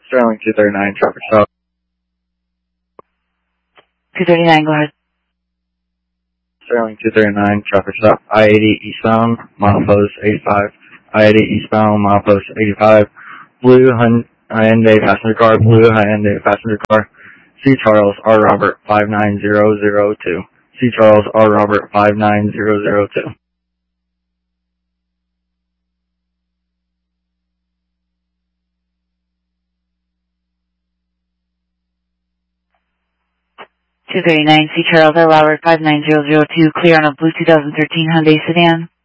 Sterling 239, traffic stop. 239, go ahead. Sterling 239, traffic stop. I-80 eastbound, milepost 85. I-80 eastbound, milepost 85. Blue Hyundai passenger car, blue Hyundai passenger car. C. Charles R. Robert 59002. C. Charles R. Robert 59002. C. Charles R. Robert 59002, clear on a blue 2013 Hyundai sedan.